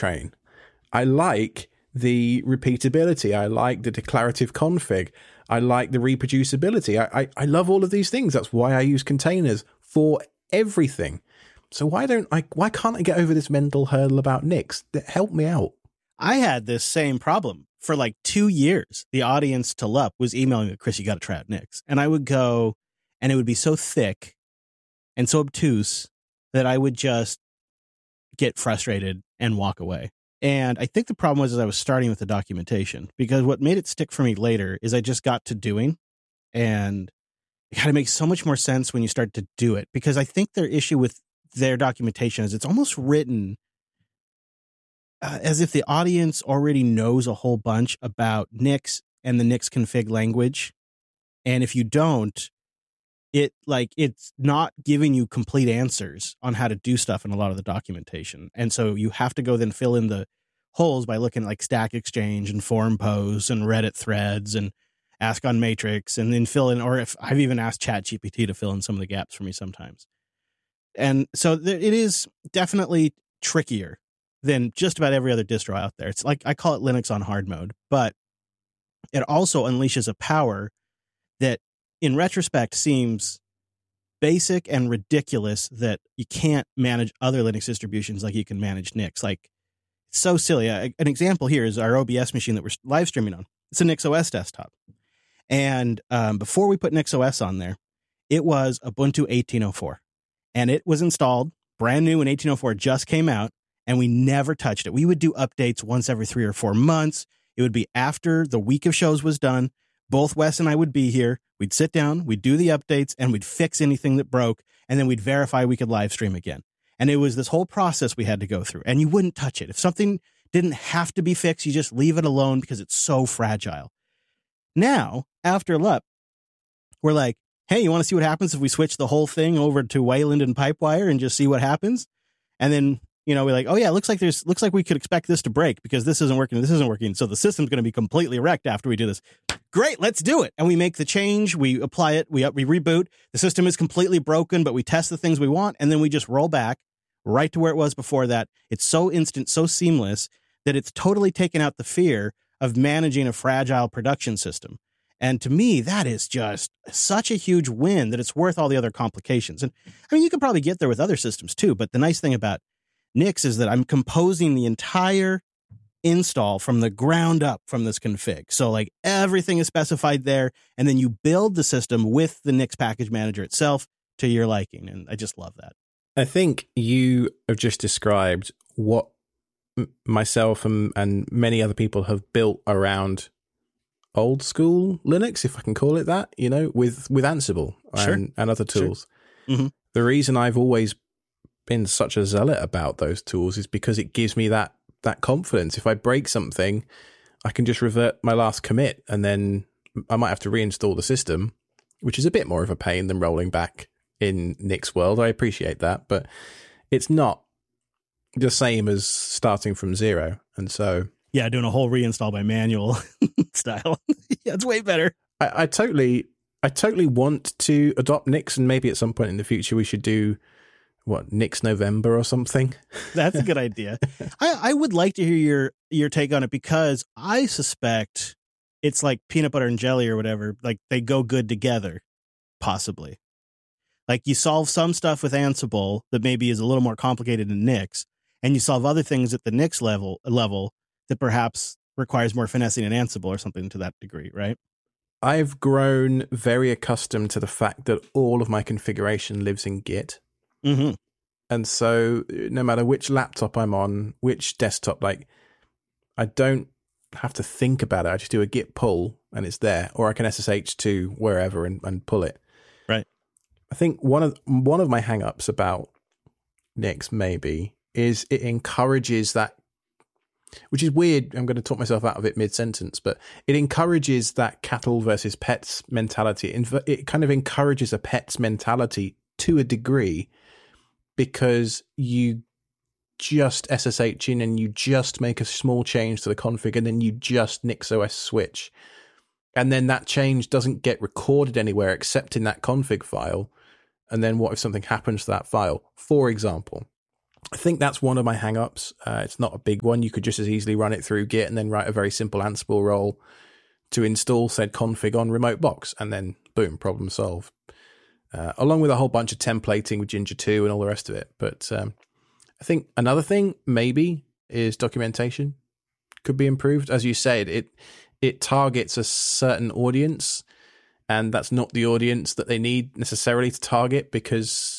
train. I like the repeatability. I like the declarative config. I like the reproducibility. I love all of these things. That's why I use containers for everything. So why can't I get over this mental hurdle about Nix? Help me out. I had this same problem for like 2 years. The audience to LUP was emailing me, Chris, you got to try out Nix. And I would go, and it would be so thick and so obtuse that I would just get frustrated and walk away. And I think the problem was I was starting with the documentation, because what made it stick for me later is I just got to doing, and it kind of makes so much more sense when you start to do it, because I think their issue with their documentation is it's almost written as if the audience already knows a whole bunch about Nix and the Nix config language. And if you don't, it's not giving you complete answers on how to do stuff in a lot of the documentation. And so you have to go then fill in the holes by looking at like Stack Exchange and forum posts and Reddit threads and Ask on Matrix, and then fill in, or if I've even asked ChatGPT to fill in some of the gaps for me sometimes. And so it is definitely trickier than just about every other distro out there. It's like, I call it Linux on hard mode, but it also unleashes a power that in retrospect seems basic and ridiculous, that you can't manage other Linux distributions like you can manage Nix. Like, so silly. An example here is our OBS machine that we're live streaming on. It's a NixOS desktop. And before we put NixOS on there, it was Ubuntu 18.04. And it was installed brand new when 18.04 just came out, and we never touched it. We would do updates once every 3 or 4 months. It would be after the week of shows was done. Both Wes and I would be here. We'd sit down, we'd do the updates, and we'd fix anything that broke, and then we'd verify we could live stream again. And it was this whole process we had to go through, and you wouldn't touch it. If something didn't have to be fixed, you just leave it alone because it's so fragile. Now, after LUP, we're like, hey, you want to see what happens if we switch the whole thing over to Wayland and Pipewire and just see what happens? And then, we're like, oh yeah, looks like we could expect this to break because this isn't working. So the system's going to be completely wrecked after we do this. Great, let's do it. And we make the change, we apply it, we reboot. The system is completely broken, but we test the things we want, and then we just roll back right to where it was before that. It's so instant, so seamless that it's totally taken out the fear of managing a fragile production system. And to me, that is just such a huge win that it's worth all the other complications. And I mean, you could probably get there with other systems too, but the nice thing about Nix is that I'm composing the entire install from the ground up from this config. So like everything is specified there, and then you build the system with the Nix package manager itself to your liking. And I just love that. I think you have just described what myself and many other people have built around old school Linux, if I can call it that, with Ansible and other tools. Sure. Mm-hmm. The reason I've always been such a zealot about those tools is because it gives me that confidence. If I break something, I can just revert my last commit, and then I might have to reinstall the system, which is a bit more of a pain than rolling back in Nix world. I appreciate that, but it's not the same as starting from zero. And so yeah, doing a whole reinstall by manual style. Yeah, it's way better. I totally want to adopt Nix, and maybe at some point in the future we should do Nix November or something. That's a good idea. I would like to hear your take on it, because I suspect it's like peanut butter and jelly or whatever. Like they go good together, possibly. Like you solve some stuff with Ansible that maybe is a little more complicated than Nix, and you solve other things at the Nix level that perhaps requires more finessing in Ansible or something to that degree, right? I've grown very accustomed to the fact that all of my configuration lives in Git. Mm-hmm. And so no matter which laptop I'm on, which desktop, like I don't have to think about it. I just do a Git pull and it's there, or I can SSH to wherever and pull it. Right. I think one of my hang-ups about Nix maybe is it encourages that, which is weird. I'm going to talk myself out of it mid-sentence, but it encourages that cattle versus pets mentality. It kind of encourages a pets mentality to a degree, because you just SSH in and you just make a small change to the config, and then you just NixOS switch. And then that change doesn't get recorded anywhere except in that config file. And then what if something happens to that file? For example, I think that's one of my hang-ups. It's not a big one. You could just as easily run it through Git and then write a very simple Ansible role to install said config on remote box, and then boom, problem solved. Along with a whole bunch of templating with Ginger 2 and all the rest of it. But I think another thing maybe is documentation could be improved. As you said, it targets a certain audience, and that's not the audience that they need necessarily to target, because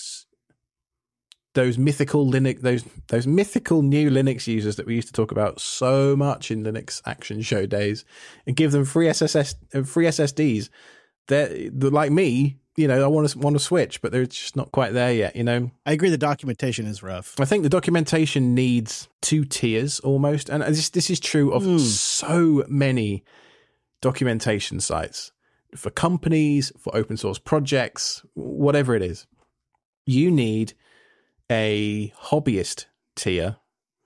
those mythical Linux, those mythical new Linux users that we used to talk about so much in Linux Action Show days, and give them free SSDs. They're like me, I want to switch, but they're just not quite there yet. I agree. The documentation is rough. I think the documentation needs 2 tiers almost, and this is true of so many documentation sites for companies, for open source projects, whatever it is. You need a hobbyist tier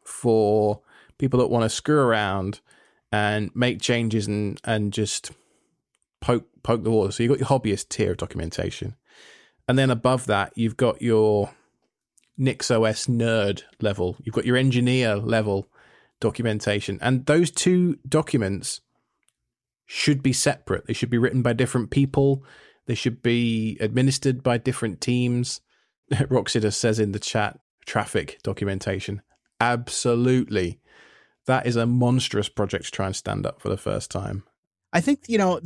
for people that want to screw around and make changes and just poke the water. So you've got your hobbyist tier of documentation. And then above that, you've got your NixOS nerd level. You've got your engineer level documentation. And those 2 documents should be separate. They should be written by different people. They should be administered by different teams. Roxida says in the chat, traffic documentation. Absolutely. That is a monstrous project to try and stand up for the first time. I think,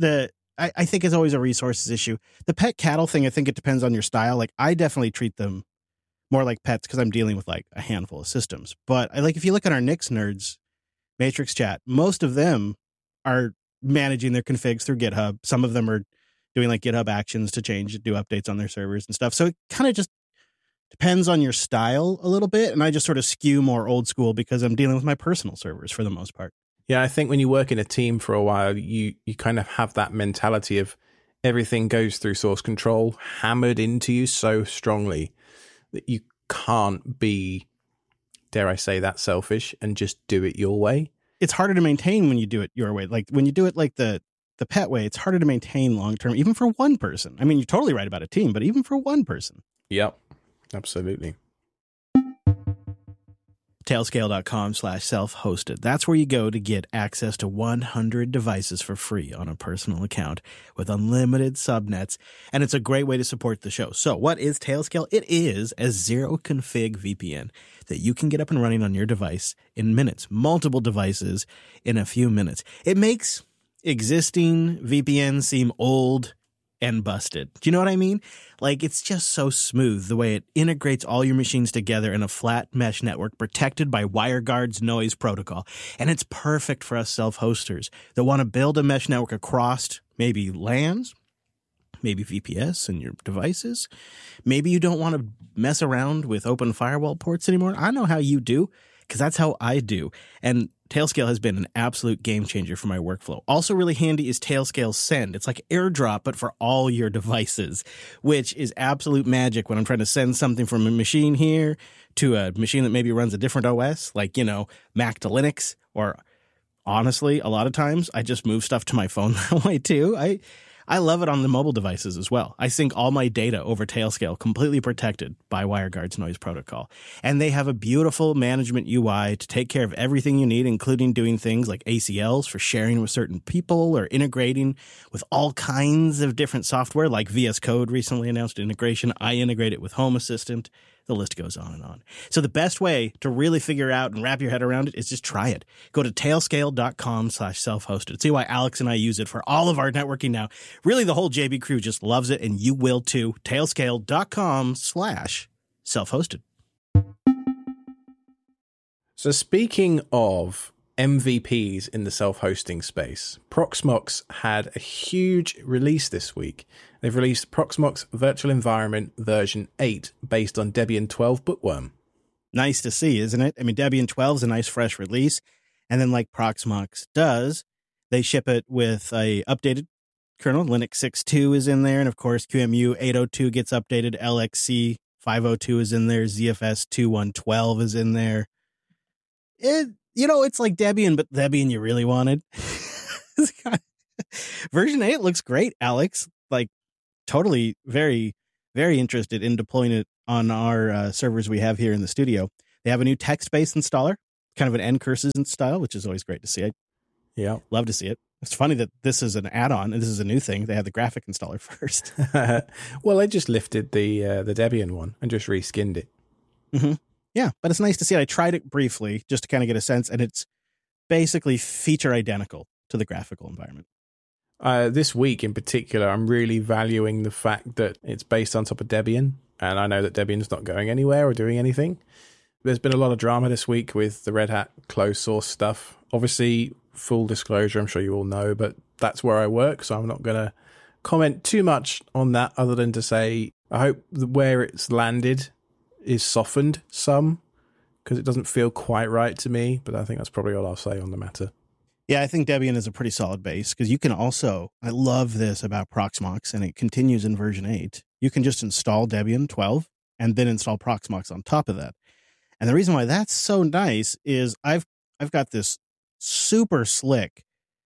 I think it's always a resources issue. The pet cattle thing, I think it depends on your style. Like, I definitely treat them more like pets because I'm dealing with like a handful of systems. But if you look at our Nix nerds matrix chat, most of them are managing their configs through GitHub. Some of them are doing like GitHub actions to do updates on their servers and stuff. So it kind of just depends on your style a little bit. And I just sort of skew more old school because I'm dealing with my personal servers for the most part. Yeah, I think when you work in a team for a while, you kind of have that mentality of everything goes through source control hammered into you so strongly that you can't be, dare I say, that selfish and just do it your way. It's harder to maintain when you do it your way. Like when you do it like the pet way, it's harder to maintain long term, even for one person. I mean, you're totally right about a team, but even for one person. Yep, absolutely. Tailscale.com/self-hosted. That's where you go to get access to 100 devices for free on a personal account with unlimited subnets, and it's a great way to support the show. So what is Tailscale? It is a zero-config VPN that you can get up and running on your device in minutes, multiple devices in a few minutes. It makes existing VPNs seem old and busted. Do you know what I mean? Like, it's just so smooth the way it integrates all your machines together in a flat mesh network protected by WireGuard's noise protocol. And it's perfect for us self-hosters that want to build a mesh network across maybe LANs, maybe VPS and your devices. Maybe you don't want to mess around with open firewall ports anymore. I know how you do, because that's how I do. And Tailscale has been an absolute game changer for my workflow. Also really handy is Tailscale Send. It's like AirDrop, but for all your devices, which is absolute magic when I'm trying to send something from a machine here to a machine that maybe runs a different OS, like, Mac to Linux. Or honestly, a lot of times I just move stuff to my phone that way too. I love it on the mobile devices as well. I sync all my data over Tailscale, completely protected by WireGuard's noise protocol. And they have a beautiful management UI to take care of everything you need, including doing things like ACLs for sharing with certain people or integrating with all kinds of different software, like VS Code recently announced integration. I integrate it with Home Assistant. The list goes on and on. So the best way to really figure out and wrap your head around it is just try it. Go to tailscale.com/self-hosted. See why Alex and I use it for all of our networking now. Really, the whole JB crew just loves it, and you will too. Tailscale.com/self-hosted. So speaking of MVPs in the self-hosting space, Proxmox had a huge release this week. They've released Proxmox Virtual Environment version 8 based on Debian 12 Bookworm. Nice to see, isn't it? I mean, Debian 12 is a nice fresh release. And then like Proxmox does, they ship it with a updated kernel. Linux 6.2 is in there. And of course, QEMU 8.02 gets updated. LXC 5.02 is in there. ZFS 2.1.12 is in there. It's like Debian, but Debian you really wanted. Version 8 looks great, Alex. Like, totally very, very interested in deploying it on our servers we have here in the studio. They have a new text-based installer, kind of an ncurses style, which is always great to see. Yeah. Love to see it. It's funny that this is an add-on and this is a new thing. They had the graphic installer first. Well, I just lifted the Debian one and just reskinned it. Mm-hmm. Yeah, but it's nice to see it. I tried it briefly just to kind of get a sense, and it's basically feature identical to the graphical environment. This week in particular, I'm really valuing the fact that it's based on top of Debian, and I know that Debian's not going anywhere or doing anything. There's been a lot of drama this week with the Red Hat closed source stuff. Obviously, full disclosure, I'm sure you all know, but that's where I work, so I'm not going to comment too much on that other than to say I hope where it's landed is softened some, because it doesn't feel quite right to me, but I think that's probably all I'll say on the matter. Yeah, I think Debian is a pretty solid base, because you can also, I love this about Proxmox, and it continues in version 8. You can just install Debian 12 and then install Proxmox on top of that. And the reason why that's so nice is I've got this super slick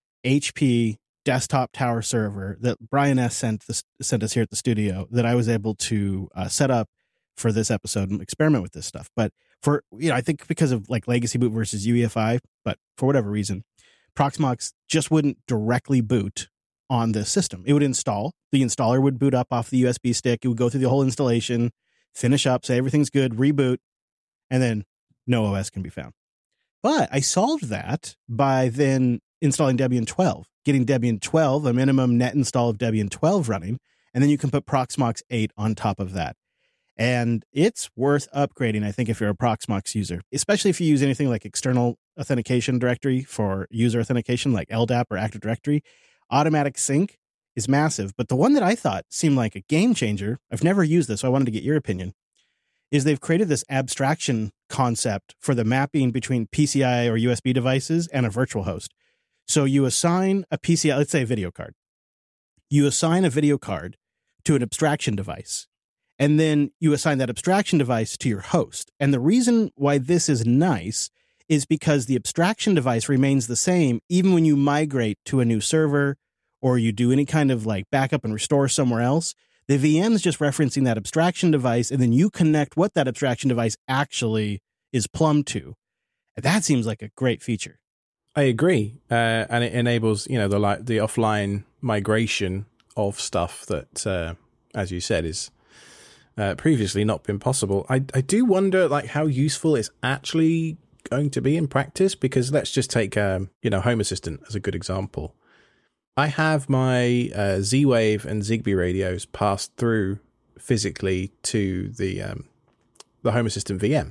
HP desktop tower server that Brian S. sent us here at the studio that I was able to set up for this episode and experiment with this stuff. But for, I think because of like legacy boot versus UEFI, but for whatever reason, Proxmox just wouldn't directly boot on this system. It would install. The installer would boot up off the USB stick. It would go through the whole installation, finish up, say everything's good, reboot, and then no OS can be found. But I solved that by then installing Debian 12, getting Debian 12, a minimum net install of Debian 12 running, and then you can put Proxmox 8 on top of that. And it's worth upgrading, I think, if you're a Proxmox user, especially if you use anything like external authentication directory for user authentication, like LDAP or Active Directory. Automatic sync is massive. But the one that I thought seemed like a game changer, I've never used this, so I wanted to get your opinion, is they've created this abstraction concept for the mapping between PCI or USB devices and a virtual host. So you assign a PCI, let's say a video card. You assign a video card to an abstraction device, and then you assign that abstraction device to your host. And the reason why this is nice is because the abstraction device remains the same even when you migrate to a new server or you do any kind of like backup and restore somewhere else. The VM is just referencing that abstraction device, and then you connect what that abstraction device actually is plumbed to. And that seems like a great feature. I agree, and it enables the offline migration of stuff that, as you said, is previously not been possible. I do wonder how useful it's actually going to be in practice, because let's just take Home Assistant as a good example. I have my Z-Wave and Zigbee radios passed through physically to the Home Assistant VM.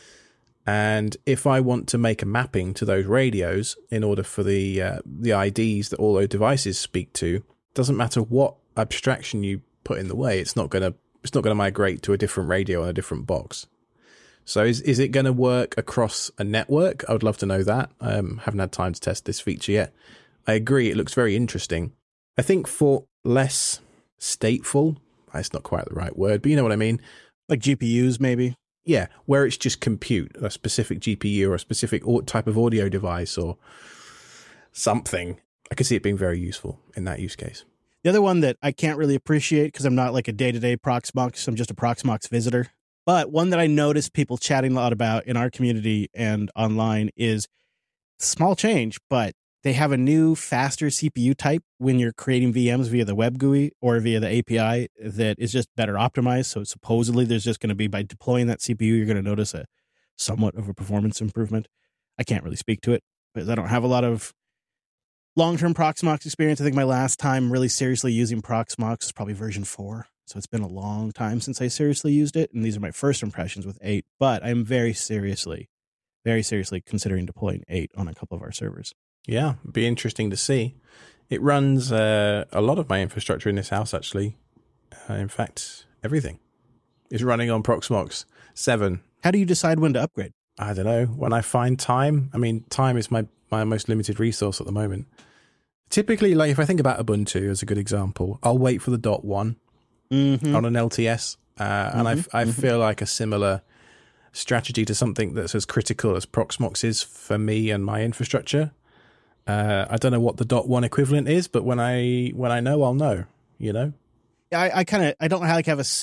And if I want to make a mapping to those radios in order for the IDs that all those devices speak to, doesn't matter what abstraction you put in the way, it's not going to migrate to a different radio on a different box. So is it going to work across a network? I would love to know that. Haven't had time to test this feature yet. I agree, it looks very interesting. I think for less stateful, that's not quite the right word, but you know what I mean? Like GPUs, maybe? Yeah, where it's just compute, a specific GPU or a specific type of audio device or something. I can see it being very useful in that use case. The other one that I can't really appreciate because I'm not like a day-to-day Proxmox, I'm just a Proxmox visitor. But one that I noticed people chatting a lot about in our community and online is small change, but they have a new, faster CPU type when you're creating VMs via the web GUI or via the API that is just better optimized. So supposedly there's just going to be, by deploying that CPU, you're going to notice a somewhat of a performance improvement. I can't really speak to it because I don't have a lot of long-term Proxmox experience. I think my last time really seriously using Proxmox is probably version 4. So it's been a long time since I seriously used it. And these are my first impressions with 8. But I'm very seriously considering deploying 8 on a couple of our servers. Yeah, it'd be interesting to see. It runs a lot of my infrastructure in this house, actually. In fact, everything is running on Proxmox 7. How do you decide when to upgrade? I don't know. When I find time. I mean, time is my most limited resource at the moment. Typically, if I think about Ubuntu as a good example, I'll wait for the .1 on an LTS. And I feel like a similar strategy to something that's as critical as Proxmox is for me and my infrastructure. I don't know what the .1 equivalent is, but when I know, I'll know, Yeah, I don't have a set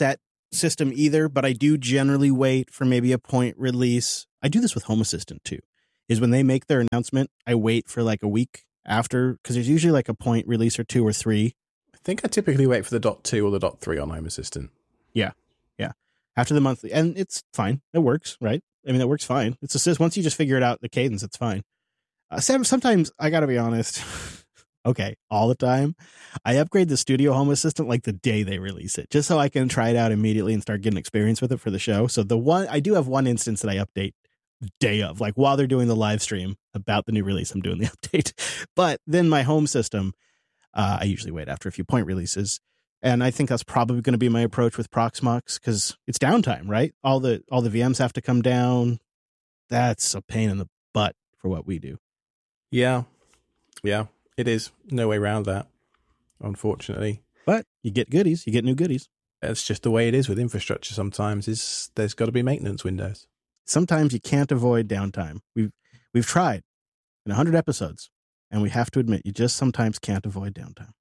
system either, but I do generally wait for maybe a point release. I do this with Home Assistant too, is when they make their announcement, I wait for like a week after, because there's usually like a point release or 2 or 3. I think I typically wait for the .2 or the .3 on Home Assistant. Yeah. After the monthly, and it's fine. It works, right? I mean, it works fine. It's just once you just figure it out, the cadence, it's fine. Sometimes I got to be honest. Okay, all the time. I upgrade the Studio Home Assistant like the day they release it, just so I can try it out immediately and start getting experience with it for the show. So I do have one instance that I update the day of, like while they're doing the live stream about the new release, I'm doing the update. But then my home system, I usually wait after a few point releases. And I think that's probably going to be my approach with Proxmox, because it's downtime, right? All the VMs have to come down. That's a pain in the butt for what we do. Yeah, it is. No way around that, unfortunately. But you get goodies. You get new goodies. That's just the way it is with infrastructure sometimes. There's got to be maintenance windows. Sometimes you can't avoid downtime. We've tried in 100 episodes, and we have to admit you just sometimes can't avoid downtime.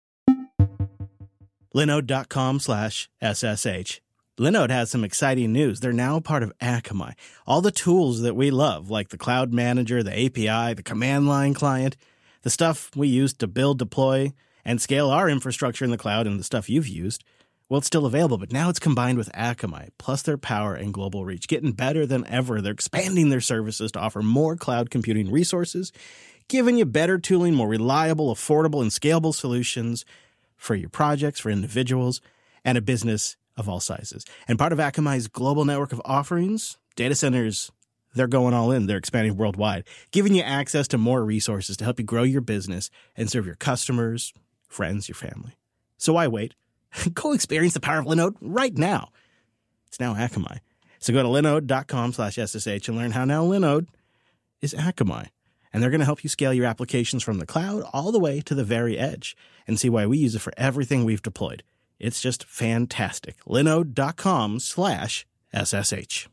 Linode.com/SSH. Linode has some exciting news. They're now part of Akamai. All the tools that we love, like the Cloud Manager, the API, the command line client, the stuff we use to build, deploy, and scale our infrastructure in the cloud, and the stuff you've used, well, it's still available, but now it's combined with Akamai, plus their power and global reach. Getting better than ever. They're expanding their services to offer more cloud computing resources, giving you better tooling, more reliable, affordable, and scalable solutions for your projects, for individuals, and a business of all sizes. And part of Akamai's global network of offerings, data centers, they're going all in. They're expanding worldwide, giving you access to more resources to help you grow your business and serve your customers, friends, your family. So why wait? Go experience the power of Linode right now. It's now Akamai. So go to linode.com/SSH and learn how now Linode is Akamai. And they're going to help you scale your applications from the cloud all the way to the very edge, and see why we use it for everything we've deployed. It's just fantastic. Linode.com/SSH.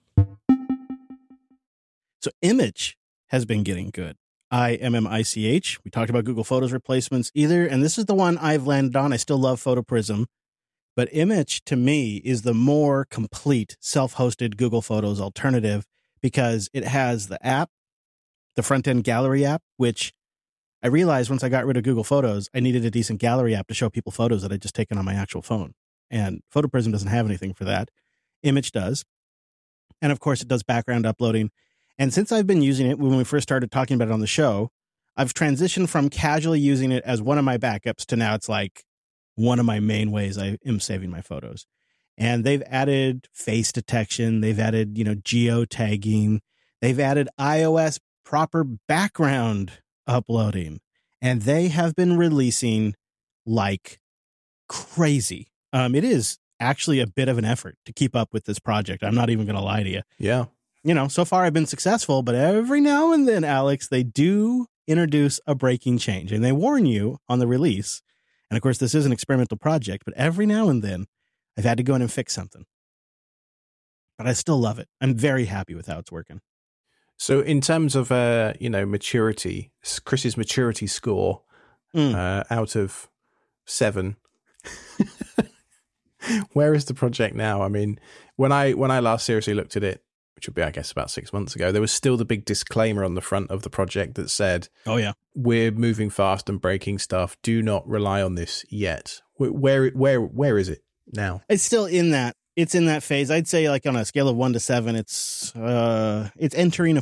So Image has been getting good. IMMICH. We talked about Google Photos replacements either, and this is the one I've landed on. I still love PhotoPrism, but Image to me is the more complete self-hosted Google Photos alternative, because it has the app, the front-end gallery app, which I realized once I got rid of Google Photos, I needed a decent gallery app to show people photos that I'd just taken on my actual phone. And PhotoPrism doesn't have anything for that. Image does. And of course, it does background uploading. And since I've been using it, when we first started talking about it on the show, I've transitioned from casually using it as one of my backups to now it's like one of my main ways I am saving my photos. And they've added face detection. They've added, geotagging. They've added iOS proper background uploading, and they have been releasing like crazy. It is actually a bit of an effort to keep up with this project. I'm not even going to lie to you. Yeah. So far I've been successful, but every now and then, Alex, they do introduce a breaking change, and they warn you on the release. And of course, this is an experimental project, but every now and then I've had to go in and fix something. But I still love it. I'm very happy with how it's working. So in terms of, maturity, Chris's maturity score out of 7, where is the project now? I mean, when I last seriously looked at it, which would be, I guess, about 6 months ago, there was still the big disclaimer on the front of the project that said, "Oh yeah, we're moving fast and breaking stuff. Do not rely on this yet." Where is it now? It's still in that. It's in that phase. I'd say, like on a scale of 1 to 7, it's entering a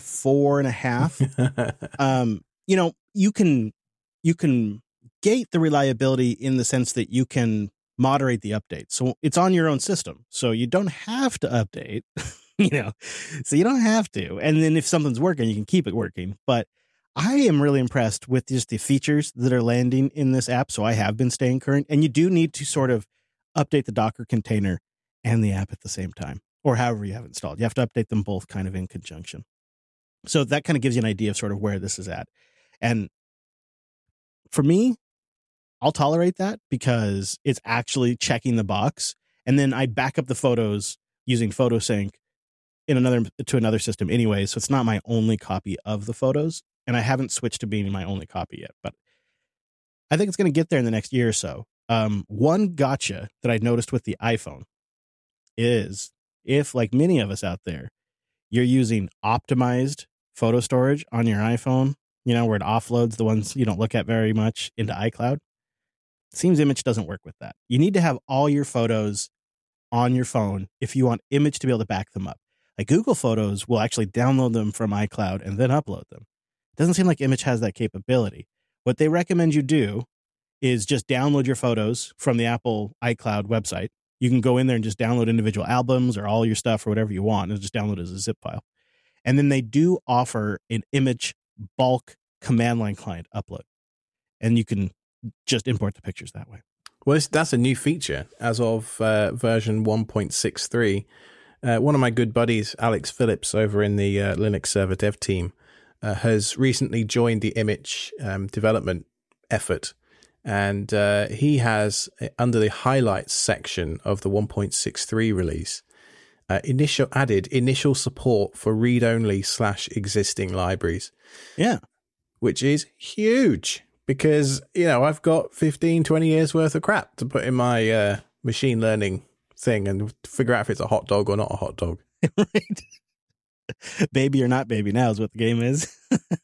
4.5. You can gate the reliability in the sense that you can moderate the update. So it's on your own system. So you don't have to update, so you don't have to. And then if something's working, you can keep it working. But I am really impressed with just the features that are landing in this app. So I have been staying current, and you do need to sort of update the Docker container and the app at the same time, or however you have it installed. You have to update them both kind of in conjunction. So that kind of gives you an idea of sort of where this is at. And for me, I'll tolerate that because it's actually checking the box. And then I back up the photos using PhotoSync to another system anyway. So it's not my only copy of the photos. And I haven't switched to being my only copy yet, but I think it's going to get there in the next year or so. One gotcha that I noticed with the iPhone is if, like many of us out there, you're using optimized photo storage on your iPhone, where it offloads the ones you don't look at very much into iCloud. It seems Image doesn't work with that. You need to have all your photos on your phone if you want Image to be able to back them up. Like Google Photos will actually download them from iCloud and then upload them. It doesn't seem like Image has that capability. What they recommend you do is just download your photos from the Apple iCloud website. You can go in there and just download individual albums or all your stuff or whatever you want and just download it as a zip file. And then they do offer an Image bulk command line client upload. And you can just import the pictures that way. Well, that's a new feature as of version 1.63. One of my good buddies, Alex Phillips, over in the Linux server dev team, has recently joined the Image development effort. And he has, under the highlights section of the 1.63 release, added initial support for read-only / existing libraries. Yeah. Which is huge because, I've got 15, 20 years worth of crap to put in my machine learning thing and figure out if it's a hot dog or not a hot dog. Right. Baby or not baby now is what the game is.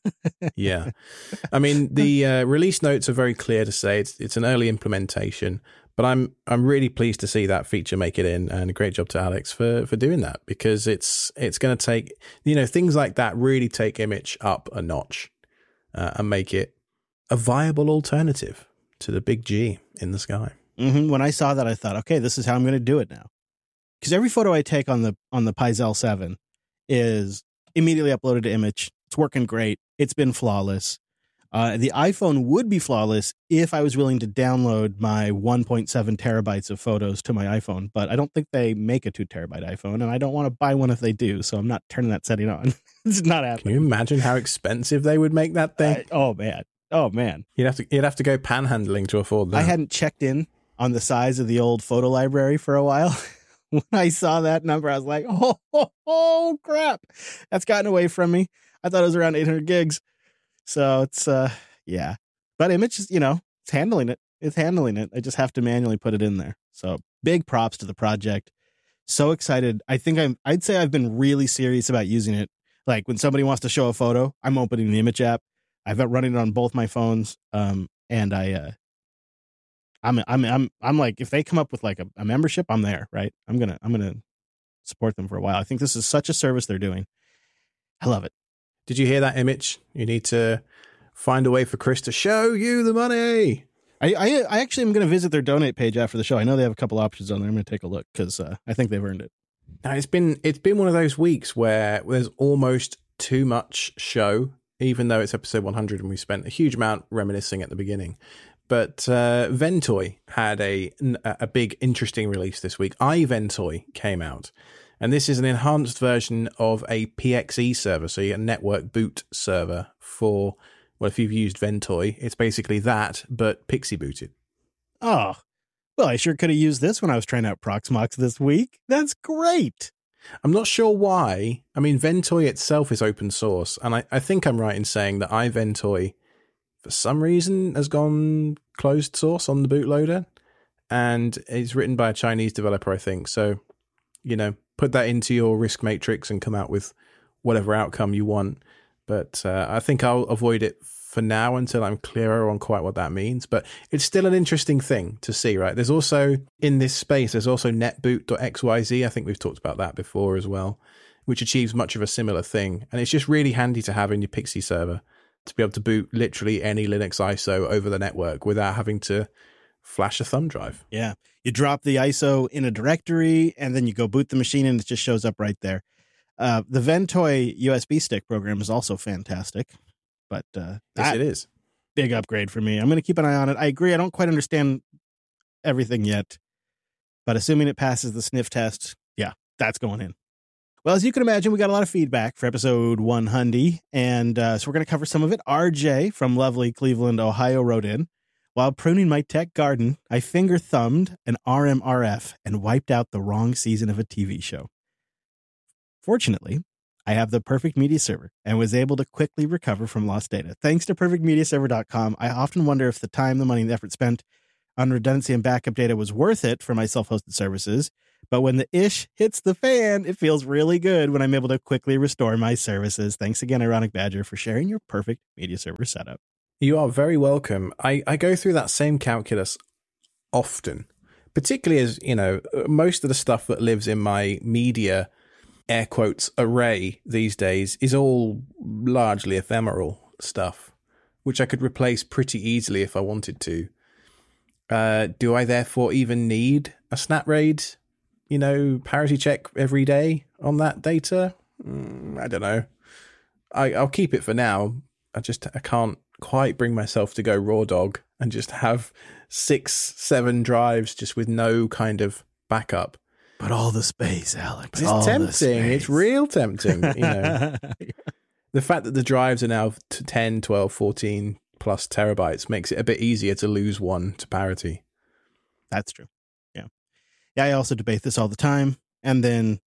Yeah. I mean, the release notes are very clear to say it's an early implementation, but I'm really pleased to see that feature make it in, and a great job to Alex for doing that, because it's going to take, things like that really take Image up a notch and make it a viable alternative to the big G in the sky. Mm-hmm. When I saw that, I thought, okay, this is how I'm going to do it now. Because every photo I take on the Pixel 7 is immediately uploaded to Image. It's working great. It's been flawless. The iPhone would be flawless if I was willing to download my 1.7 terabytes of photos to my iPhone, but I don't think they make a 2 terabyte iPhone, and I don't want to buy one if they do, so I'm not turning that setting on. It's not happening. Can you imagine how expensive they would make that thing? Oh man. You'd have to go panhandling to afford that. I hadn't checked in on the size of the old photo library for a while. When I saw that number, I was like, oh, crap. That's gotten away from me. I thought it was around 800 gigs. So it's, yeah. But Image is, it's handling it. It's handling it. I just have to manually put it in there. So big props to the project. So excited. I think I'd say I've been really serious about using it. Like when somebody wants to show a photo, I'm opening the Image app. I've been running it on both my phones. And I'm like, if they come up with like a membership, I'm there, right? I'm gonna support them for a while. I think this is such a service they're doing. I love it. Did you hear that, Image? You need to find a way for Chris to show you the money. I actually am going to visit their donate page after the show. I know they have a couple options on there. I'm going to take a look because I think they've earned it. Now, it's been one of those weeks where there's almost too much show, even though it's episode 100 and we spent a huge amount reminiscing at the beginning. But Ventoy had a big, interesting release this week. iVentoy came out. And this is an enhanced version of a PXE server, so a network boot server for, well, if you've used Ventoy, it's basically that, but Pixie booted. Oh, well, I sure could have used this when I was trying out Proxmox this week. That's great. I'm not sure why. I mean, Ventoy itself is open source, and I think I'm right in saying that iVentoy, for some reason, has gone closed source on the bootloader, and it's written by a Chinese developer, I think. So, put that into your risk matrix and come out with whatever outcome you want. But I think I'll avoid it for now until I'm clearer on quite what that means. But it's still an interesting thing to see, right? There's also, in this space, there's also netboot.xyz. I think we've talked about that before as well, which achieves much of a similar thing. And it's just really handy to have in your Pixie server to be able to boot literally any Linux ISO over the network without having to flash a thumb drive. Yeah. You drop the ISO in a directory and then you go boot the machine and it just shows up right there. The Ventoy USB stick program is also fantastic, but yes, it is. Big upgrade for me. I'm going to keep an eye on it. I agree. I don't quite understand everything yet, but assuming it passes the sniff test, yeah, that's going in. Well, as you can imagine, we got a lot of feedback for episode 100, and so we're going to cover some of it. RJ from lovely Cleveland, Ohio wrote in, while pruning my tech garden, I finger-thumbed an RMRF and wiped out the wrong season of a TV show. Fortunately, I have the Perfect Media Server and was able to quickly recover from lost data. Thanks to perfectmediaserver.com, I often wonder if the time, the money, and the effort spent on redundancy and backup data was worth it for my self-hosted services, But when the ish hits the fan, it feels really good when I'm able to quickly restore my services. Thanks again, Ironic Badger, for sharing your perfect media server setup. You are very welcome. I go through that same calculus often, particularly as, most of the stuff that lives in my media, air quotes, array these days is all largely ephemeral stuff, which I could replace pretty easily if I wanted to. Do I therefore even need a SnapRaid, parity check every day on that data? I don't know. I'll keep it for now. I can't quite bring myself to go raw dog and just have 6-7 drives just with no kind of backup. But all the space, Alex. It's tempting. It's real tempting. The fact that the drives are now to 10, 12, 14 plus terabytes makes it a bit easier to lose one to parity. That's true. Yeah, I also debate this all the time. And then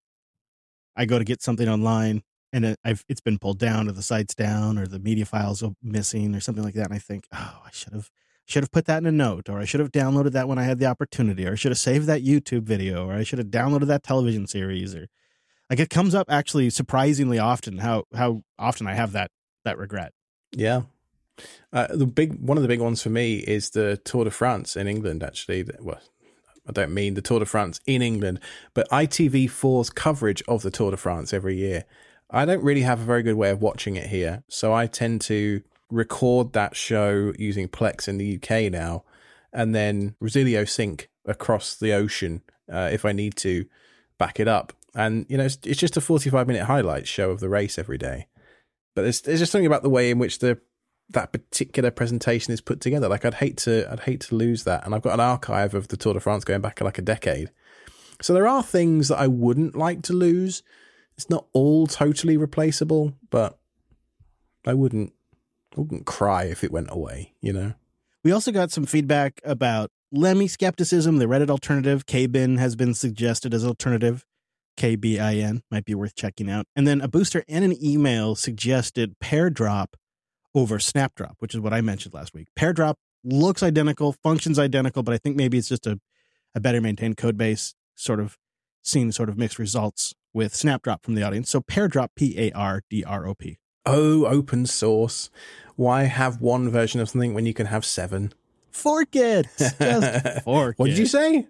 I go to get something online and it's been pulled down, or the site's down, or the media files are missing, or something like that. And I think, I should have put that in a note, or I should have downloaded that when I had the opportunity, or I should have saved that YouTube video, or I should have downloaded that television series, or like it comes up actually surprisingly often how often I have that regret. Yeah. One of the big ones for me is the Tour de France in England, actually. Well, I don't mean the Tour de France in England, but ITV4's coverage of the Tour de France every year. I don't really have a very good way of watching it here, so I tend to record that show using Plex in the UK now, and then Resilio sync across the ocean if I need to back it up. And, it's just a 45-minute highlight show of the race every day. But there's just something about the way in which that particular presentation is put together. Like I'd hate to lose that. And I've got an archive of the Tour de France going back like a decade. So there are things that I wouldn't like to lose. It's not all totally replaceable, but I wouldn't cry if it went away, We also got some feedback about Lemmy skepticism, the Reddit alternative. KBin has been suggested as alternative. KBIN might be worth checking out. And then a booster and an email suggested Pairdrop over Snapdrop, which is what I mentioned last week. Pairdrop looks identical, functions identical, but I think maybe it's just a better maintained code base, sort of mixed results with Snapdrop from the audience. So Pairdrop, Pardrop. Oh, open source. Why have one version of something when you can have 7? Fork it. Just fork What did you say?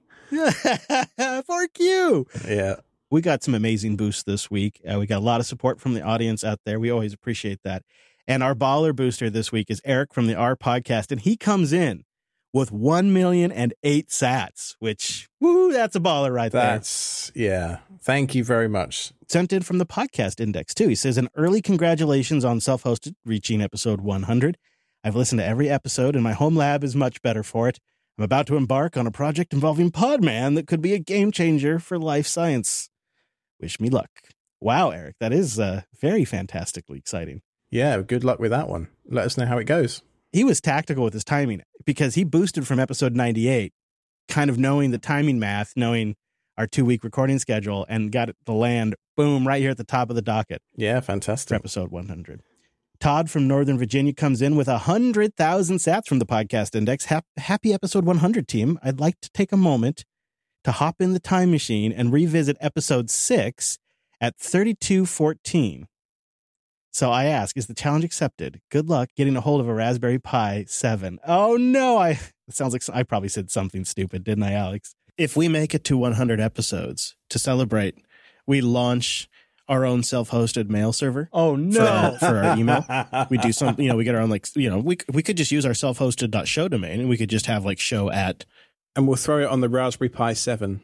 Fork you. Yeah. We got some amazing boosts this week. We got a lot of support from the audience out there. We always appreciate that. And our baller booster this week is Eric from the R Podcast, and he comes in with 1,000,008 sats, which, woo, that's a baller right there. Yeah. Thank you very much. Sent in from the podcast index, too. He says, an early congratulations on self-hosted, reaching episode 100. I've listened to every episode, and my home lab is much better for it. I'm about to embark on a project involving Podman that could be a game changer for life science. Wish me luck. Wow, Eric, that is very fantastically exciting. Yeah, good luck with that one. Let us know how it goes. He was tactical with his timing because he boosted from episode 98, kind of knowing the timing math, knowing our 2-week recording schedule, and got it to land, boom, right here at the top of the docket. Yeah, fantastic. For episode 100. Todd from Northern Virginia comes in with 100,000 sats from the podcast index. Happy episode 100, team. I'd like to take a moment to hop in the time machine and revisit episode 6 at 3214. So I ask, is the challenge accepted? Good luck getting a hold of a Raspberry Pi 7. Oh, no. It sounds like I probably said something stupid, didn't I, Alex? If we make it to 100 episodes to celebrate, we launch our own self-hosted mail server. Oh, no. For our email. We do some, we get our own, we could just use our self-hosted.show domain, and we could just have show at. And we'll throw it on the Raspberry Pi 7.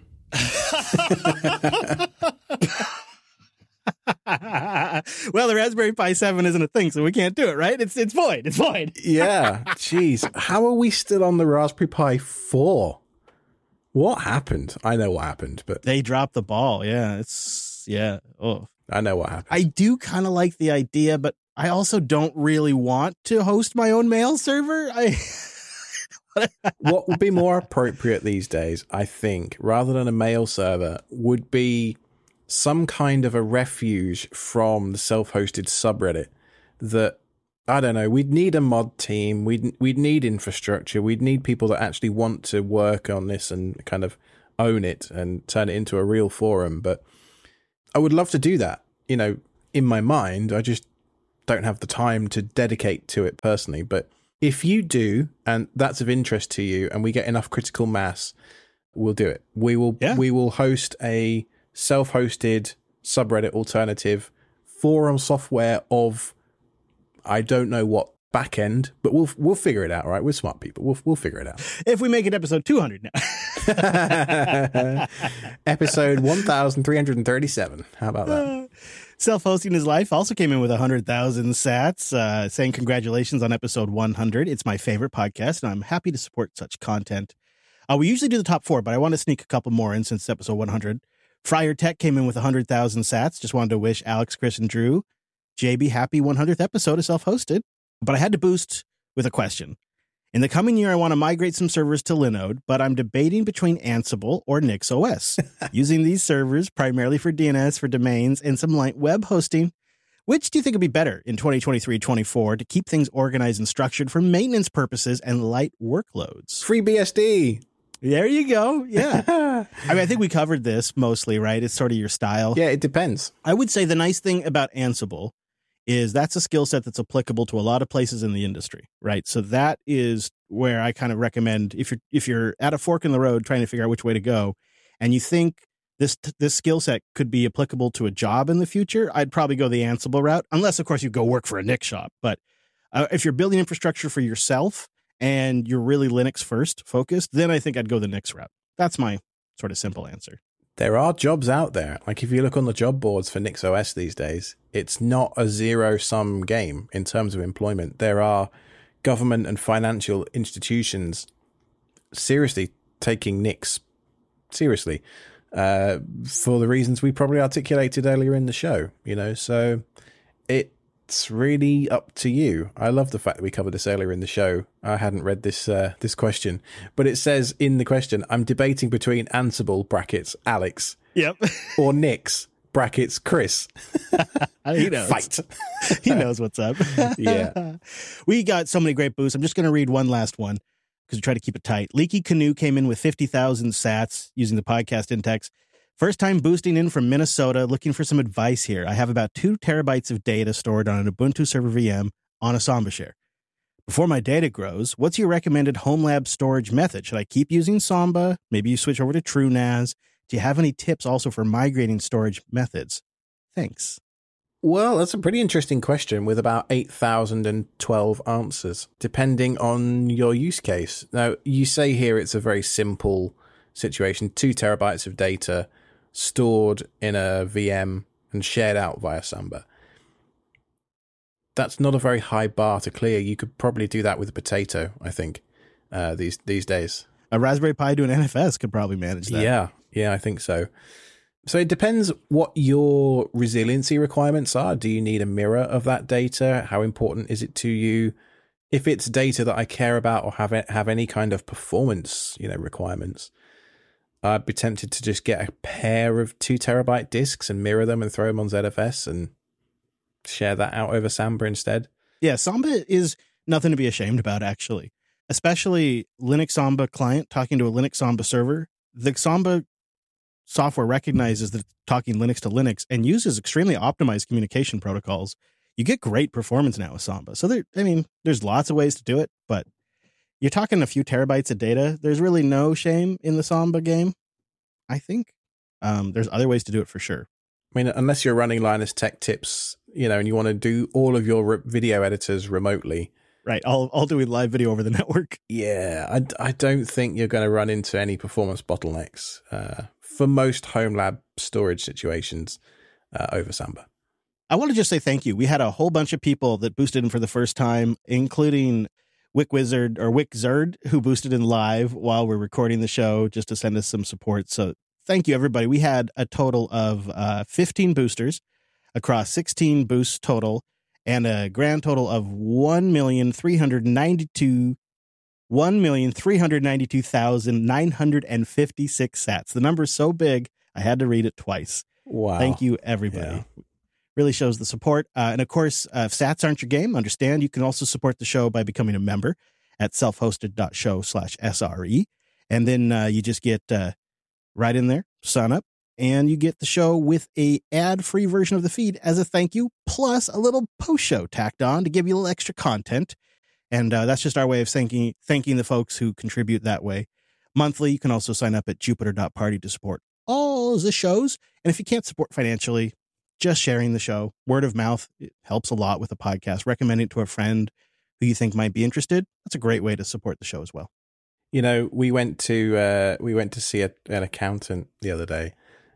Well, the Raspberry Pi 7 isn't a thing, so we can't do it, right? It's void. It's void. Yeah. Jeez. How are we still on the Raspberry Pi 4? What happened? I know what happened, but they dropped the ball. Yeah. Oh, I know what happened. I do kind of like the idea, but I also don't really want to host my own mail server. What would be more appropriate these days, I think, rather than a mail server, would be some kind of a refuge from the self-hosted subreddit that, I don't know, we'd need a mod team, we'd need infrastructure, we'd need people that actually want to work on this and kind of own it and turn it into a real forum. But I would love to do that. You know, in my mind, I just don't have the time to dedicate to it personally. But if you do, and that's of interest to you, and we get enough critical mass, we'll do it. We will host a self-hosted subreddit alternative forum software of, I don't know what backend, but we'll figure it out, right? We're smart people. We'll figure it out. If we make it episode 200 now. Episode 1337. How about that? Self-hosting his life also came in with 100,000 sats, saying congratulations on episode 100. It's my favorite podcast, and I'm happy to support such content. We usually do the top 4, but I want to sneak a couple more in since episode 100. Friar Tech came in with 100,000 sats. Just wanted to wish Alex, Chris, and Drew, JB, happy 100th episode of self-hosted. But I had to boost with a question. In the coming year, I want to migrate some servers to Linode, but I'm debating between Ansible or NixOS, using these servers primarily for DNS, for domains, and some light web hosting. Which do you think would be better in 2023-24 to keep things organized and structured for maintenance purposes and light workloads? FreeBSD. There you go. Yeah. I mean, I think we covered this mostly, right? It's sort of your style. Yeah, it depends. I would say the nice thing about Ansible is that's a skill set that's applicable to a lot of places in the industry, right? So that is where I kind of recommend if you're at a fork in the road trying to figure out which way to go, and you think this skill set could be applicable to a job in the future, I'd probably go the Ansible route, unless of course you go work for a Nix shop. But if you're building infrastructure for yourself and you're really Linux first focused, then I think I'd go the Nix route. That's my sort of simple answer. There are jobs out there. Like if you look on the job boards for NixOS these days, it's not a zero-sum game in terms of employment. There are government and financial institutions seriously taking Nix seriously for the reasons we probably articulated earlier in the show. You know, so it's really up to you. I love the fact that we covered this earlier in the show. I hadn't read this question, but it says in the question, I'm debating between Ansible brackets Alex, yep, or Nix brackets Chris. He knows. Fight. He knows what's up. Yeah. We got so many great boosts. I'm just going to read one last one because we try to keep it tight. Leaky Canoe came in with 50,000 sats using the podcast index. First time boosting in from Minnesota, looking for some advice here. I have about 2 terabytes of data stored on an Ubuntu server VM on a Samba share. Before my data grows, what's your recommended home lab storage method? Should I keep using Samba? Maybe you switch over to TrueNAS. Do you have any tips also for migrating storage methods? Thanks. Well, that's a pretty interesting question with about 8,012 answers, depending on your use case. Now, you say here it's a very simple situation, 2 terabytes of data stored in a VM and shared out via Samba. That's not a very high bar to clear. You could probably do that with a potato, I think, these days. A Raspberry Pi to an NFS could probably manage that. Yeah, I think so. So it depends what your resiliency requirements are. Do you need a mirror of that data? How important is it to you? If it's data that I care about or have any kind of performance, requirements, I'd be tempted to just get a pair of 2 terabyte disks and mirror them and throw them on ZFS and share that out over Samba instead. Yeah, Samba is nothing to be ashamed about, actually. Especially Linux Samba client talking to a Linux Samba server. The Samba software recognizes that talking Linux to Linux and uses extremely optimized communication protocols. You get great performance now with Samba. So there's lots of ways to do it, but you're talking a few terabytes of data. There's really no shame in the Samba game, I think. There's other ways to do it for sure. I mean, unless you're running Linus Tech Tips, and you want to do all of your video editors remotely. Right, I'll do live video over the network. Yeah, I don't think you're going to run into any performance bottlenecks for most home lab storage situations over Samba. I want to just say thank you. We had a whole bunch of people that boosted in for the first time, including WickZerd, who boosted in live while we're recording the show just to send us some support. So thank you, everybody. We had a total of 15 boosters across 16 boosts total, and a grand total of 1,392,956 sats. The number is so big, I had to read it twice. Wow. Thank you, everybody. Yeah. Really shows the support. And of course, if sats aren't your game, understand you can also support the show by becoming a member at selfhosted.show/SRE. And then you just get right in there, sign up, and you get the show with a ad-free version of the feed as a thank you, plus a little post-show tacked on to give you a little extra content. And that's just our way of thanking the folks who contribute that way. Monthly, you can also sign up at jupiter.party to support all the shows. And if you can't support financially, just sharing the show, word of mouth, it helps a lot with the podcast. Recommending it to a friend who you think might be interested. That's a great way to support the show as well. You know, we went to see an accountant the other day.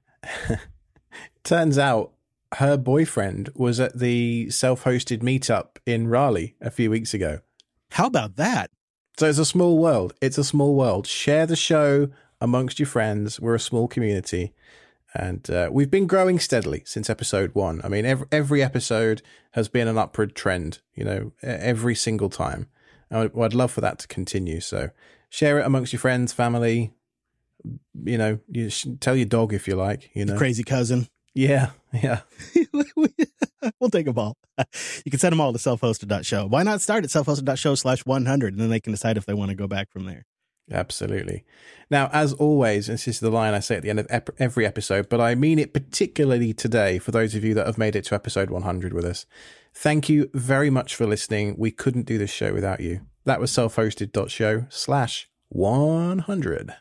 Turns out her boyfriend was at the self-hosted meetup in Raleigh a few weeks ago. How about that? So it's a small world. It's a small world. Share the show amongst your friends. We're a small community. And we've been growing steadily since episode 1. I mean, every episode has been an upward trend, you know, every single time. I'd love for that to continue. So share it amongst your friends, family. You know, you tell your dog if you like, you know. The crazy cousin. Yeah. We'll take them all. You can send them all to self-hosted.show. Why not start at self-hosted.show/100 and then they can decide if they want to go back from there. Absolutely. Now, as always, this is the line I say at the end of every episode, but I mean it particularly today for those of you that have made it to episode 100 with us. Thank you very much for listening. We couldn't do this show without you. That was self-hosted.show/100.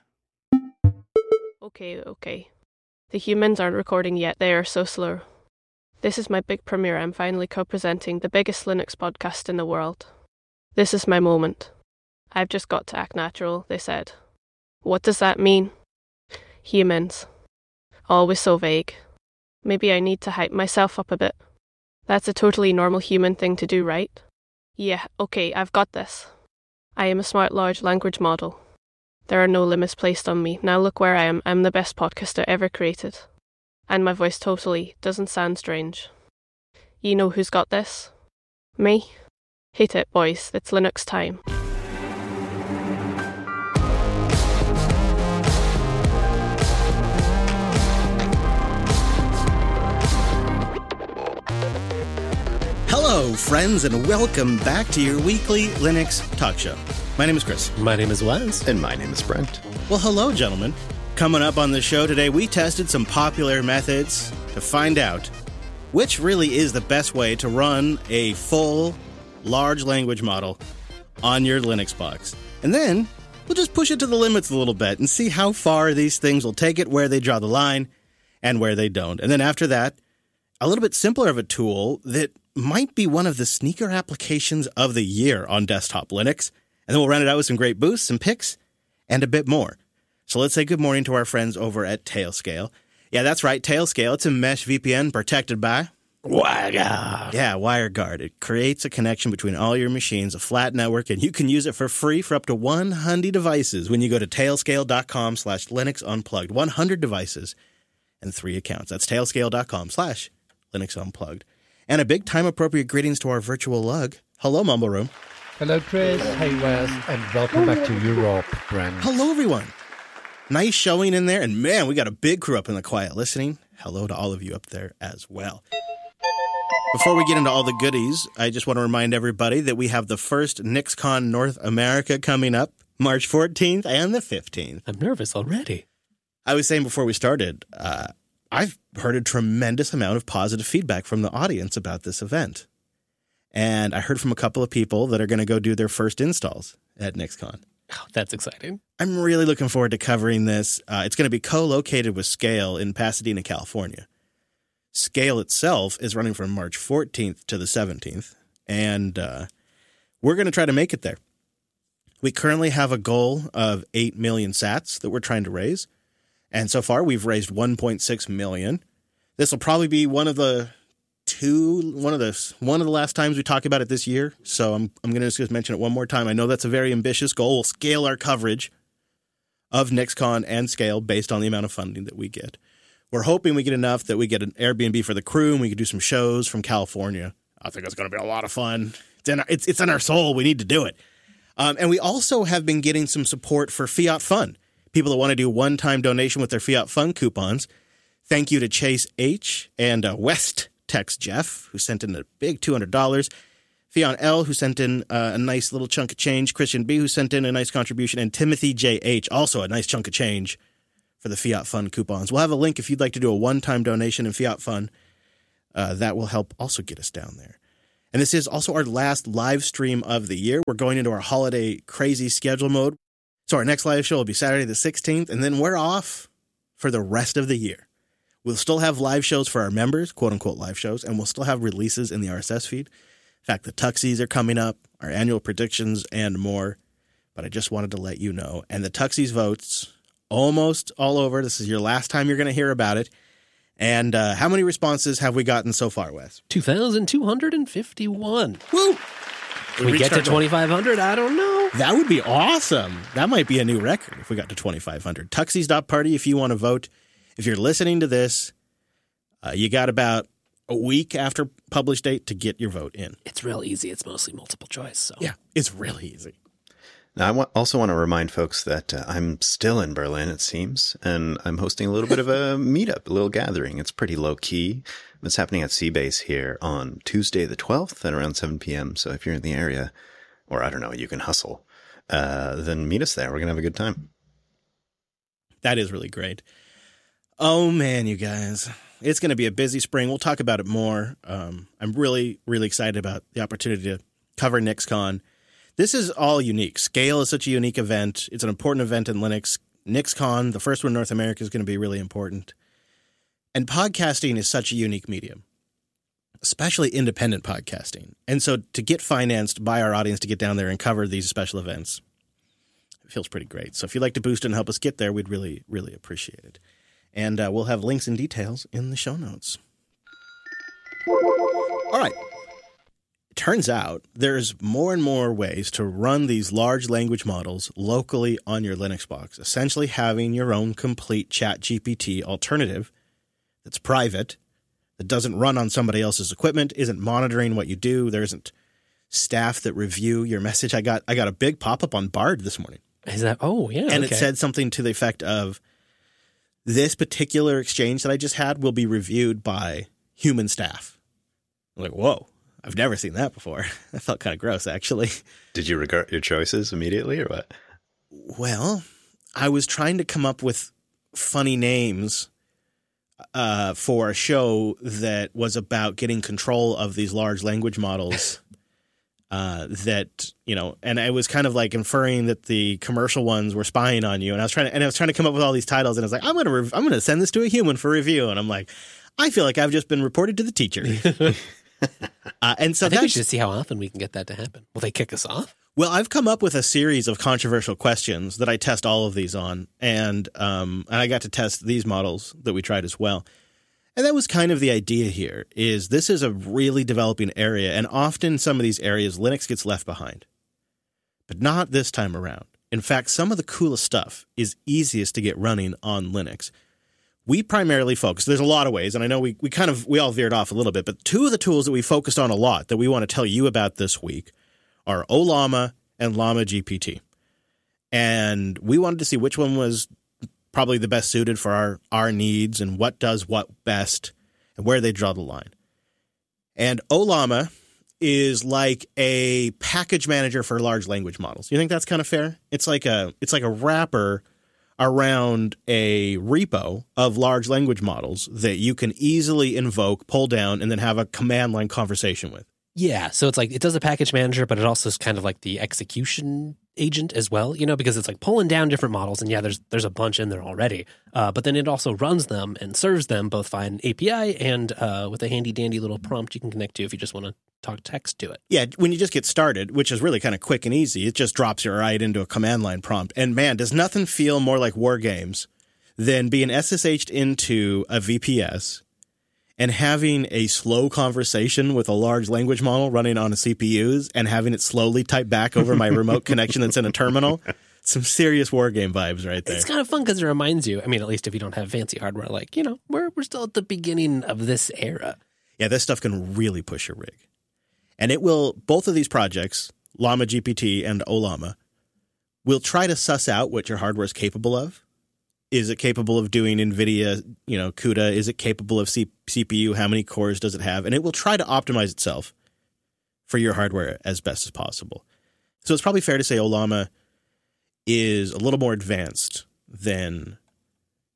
Okay. The humans aren't recording yet. They are so slow. This is my big premiere. I'm finally co-presenting the biggest Linux podcast in the world. This is my moment. I've just got to act natural, they said. What does that mean? Humans. Always so vague. Maybe I need to hype myself up a bit. That's a totally normal human thing to do, right? Yeah, okay, I've got this. I am a smart large language model. There are no limits placed on me. Now look where I am. I'm the best podcaster ever created. And my voice totally doesn't sound strange. You know who's got this? Me? Hit it, boys. It's Linux time. Hello, friends, and welcome back to your weekly Linux talk show. My name is Chris. My name is Wes. And my name is Brent. Well, hello, gentlemen. Coming up on the show today, we tested some popular methods to find out which really is the best way to run a full large language model on your Linux box. And then we'll just push it to the limits a little bit and see how far these things will take it, where they draw the line, and where they don't. And then after that, a little bit simpler of a tool that might be one of the sneaker applications of the year on desktop Linux. And then we'll round it out with some great boosts, some picks, and a bit more. So let's say good morning to our friends over at Tailscale. Yeah, that's right, Tailscale. It's a mesh VPN protected by WireGuard. Yeah, WireGuard. It creates a connection between all your machines, a flat network, and you can use it for free for up to 100 devices when you go to tailscale.com/Linux Unplugged. 100 devices and 3 accounts. That's tailscale.com/Linux Unplugged. And a big time-appropriate greetings to our virtual lug. Hello, Mumble Room. Hello, Chris. Hey, Wes. And welcome back to Europe, Brent. Hello, everyone. Nice showing in there. And man, we got a big crew up in the quiet listening. Hello to all of you up there as well. Before we get into all the goodies, I just want to remind everybody that we have the first NixCon North America coming up March 14th and the 15th. I'm nervous already. I was saying before we started, I've heard a tremendous amount of positive feedback from the audience about this event. And I heard from a couple of people that are going to go do their first installs at NixCon. Oh, that's exciting. I'm really looking forward to covering this. It's going to be co-located with Scale in Pasadena, California. Scale itself is running from March 14th to the 17th, and we're going to try to make it there. We currently have a goal of 8 million sats that we're trying to raise, and so far we've raised 1.6 million. This will probably be one of the last times we talk about it this year, so I'm going to just mention it one more time. I know that's a very ambitious goal. We'll scale our coverage of NixCon and Scale based on the amount of funding that we get. We're hoping we get enough that we get an Airbnb for the crew and we can do some shows from California. I think it's going to be a lot of fun. It's in our soul. We need to do it. And we also have been getting some support for Fiat Fun. People that want to do one-time donation with their Fiat Fun coupons. Thank you to Chase H. and West Tex Jeff, who sent in a big $200. Fionn L., who sent in a nice little chunk of change. Christian B., who sent in a nice contribution. And Timothy J.H., also a nice chunk of change for the Fiat Fund coupons. We'll have a link if you'd like to do a one-time donation in Fiat Fund. That will help also get us down there. And this is also our last live stream of the year. We're going into our holiday crazy schedule mode. So our next live show will be Saturday the 16th, and then we're off for the rest of the year. We'll still have live shows for our members, quote-unquote live shows, and we'll still have releases in the RSS feed. In fact, the Tuxies are coming up, our annual predictions, and more. But I just wanted to let you know. And the Tuxies votes, almost all over. This is your last time you're going to hear about it. And how many responses have we gotten so far, Wes? 2,251. Woo! Can we get to 2,500? I don't know. That would be awesome. That might be a new record if we got to 2,500. Tuxies.party if you want to vote. If you're listening to this, you got about a week after publish date to get your vote in. It's real easy. It's mostly multiple choice. So yeah, it's really easy. Now, I also want to remind folks that I'm still in Berlin, it seems, and I'm hosting a little bit of a meetup, a little gathering. It's pretty low key. It's happening at Seabase here on Tuesday the 12th at around 7 p.m. So if you're in the area, or I don't know, you can hustle, then meet us there. We're going to have a good time. That is really great. Oh, man, you guys. It's going to be a busy spring. We'll talk about it more. I'm really, really excited about the opportunity to cover NixCon. This is all unique. Scale is such a unique event. It's an important event in Linux. NixCon, the first one in North America, is going to be really important. And podcasting is such a unique medium, especially independent podcasting. And so to get financed by our audience to get down there and cover these special events, it feels pretty great. So if you'd like to boost and help us get there, we'd really, really appreciate it. And we'll have links and details in the show notes. All right. Turns out there's more and more ways to run these large language models locally on your Linux box, essentially having your own complete ChatGPT alternative that's private, that doesn't run on somebody else's equipment, isn't monitoring what you do. There isn't staff that review your message. I got a big pop-up on Bard this morning. Is that? Oh, yeah. And it said something to the effect of, this particular exchange that I just had will be reviewed by human staff. I'm like, whoa. I've never seen that before. That felt kind of gross, actually. Did you regret your choices immediately or what? Well, I was trying to come up with funny names for a show that was about getting control of these large language models that, you know, and I was kind of like inferring that the commercial ones were spying on you. And I was trying to come up with all these titles, and I was like, I'm going to send this to a human for review. And I'm like, I feel like I've just been reported to the teacher. And so I think we should see how often we can get that to happen. Will they kick us off? Well, I've come up with a series of controversial questions that I test all of these on, and I got to test these models that we tried as well. And that was kind of the idea here, is this is a really developing area, and often some of these areas Linux gets left behind. But not this time around. In fact, some of the coolest stuff is easiest to get running on Linux. We primarily focus, there's a lot of ways, and I know we all veered off a little bit, but two of the tools that we focused on a lot that we want to tell you about this week are Ollama and Llama GPT. And we wanted to see which one was probably the best suited for our needs and what does what best and where they draw the line. And Ollama is like a package manager for large language models. You think that's kind of fair? It's like a wrapper around a repo of large language models that you can easily invoke, pull down, and then have a command line conversation with. Yeah, so it's like it does a package manager, but it also is kind of like the execution agent as well, you know, because it's like pulling down different models, and yeah, there's a bunch in there already. But then it also runs them and serves them both via an API and with a handy dandy little prompt you can connect to if you just want to talk text to it. Yeah, when you just get started, which is really kind of quick and easy, it just drops you right into a command line prompt. And man, does nothing feel more like war games than being SSH'd into a VPS and having a slow conversation with a large language model running on a CPUs and having it slowly type back over my remote connection that's in a terminal. Some serious war game vibes right there. It's kind of fun because it reminds you, I mean, at least if you don't have fancy hardware, like, you know, we're still at the beginning of this era. Yeah, this stuff can really push your rig. And it will, both of these projects, Llama GPT and Ollama, will try to suss out what your hardware is capable of. Is it capable of doing NVIDIA, you know, CUDA? Is it capable of CPU? How many cores does it have? And it will try to optimize itself for your hardware as best as possible. So it's probably fair to say Ollama is a little more advanced than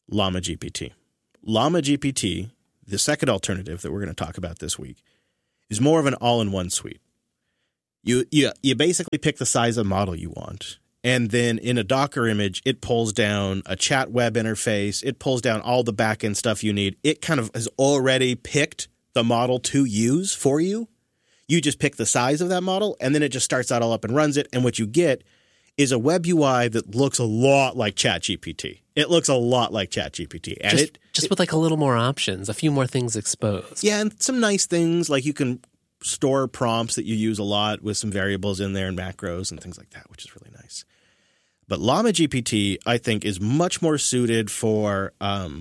Llama GPT. Llama GPT, the second alternative that we're going to talk about this week, is more of an all-in-one suite. You basically pick the size of model you want, and then in a Docker image, it pulls down a chat web interface. It pulls down all the backend stuff you need. It kind of has already picked the model to use for you. You just pick the size of that model, and then it just starts that all up and runs it. And what you get is a web UI that looks a lot like ChatGPT. It looks a lot like ChatGPT. And just with like a little more options, a few more things exposed. Yeah, and some nice things like you can store prompts that you use a lot with some variables in there and macros and things like that, which is really nice. But Llama GPT, I think, is much more suited for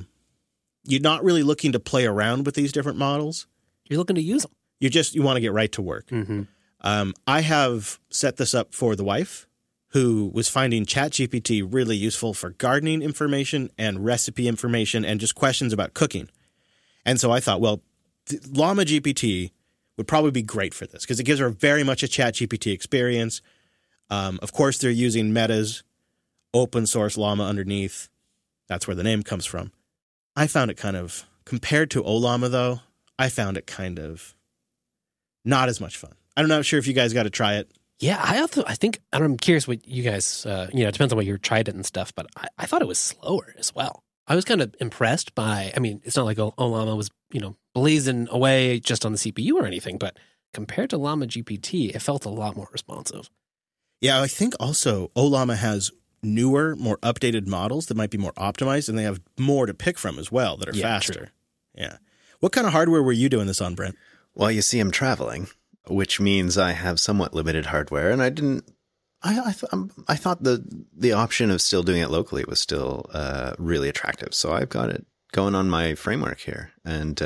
you're not really looking to play around with these different models. You're looking to use them. You want to get right to work. Mm-hmm. I have set this up for the wife, who was finding ChatGPT really useful for gardening information and recipe information and just questions about cooking. And so I thought, well, Llama GPT would probably be great for this because it gives her very much a ChatGPT experience. Of course, they're using Meta's open source Llama underneath. That's where the name comes from. I found it kind of, compared to Ollama though, I found it kind of not as much fun. I'm not sure if you guys got to try it. Yeah, I think, I'm curious what you guys, it depends on what you tried it and stuff, but I thought it was slower as well. I was kind of impressed by, it's not like Ollama was, blazing away just on the CPU or anything, but compared to Llama GPT, it felt a lot more responsive. Yeah, I think also Ollama has newer, more updated models that might be more optimized, and they have more to pick from as well that are faster. True. Yeah. What kind of hardware were you doing this on, Brent? Well, you see, I'm traveling, which means I have somewhat limited hardware, and I thought the option of still doing it locally was still really attractive. So I've got it going on my framework here, and